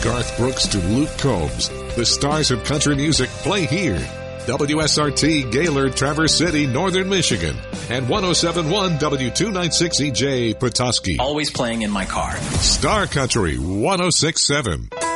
Garth Brooks to Luke Combs, the stars of country music play here. WSRT Gaylord, Traverse City, Northern Michigan, and 107.1 W296EJ Petoskey. Always playing in my car. Star Country 106.7.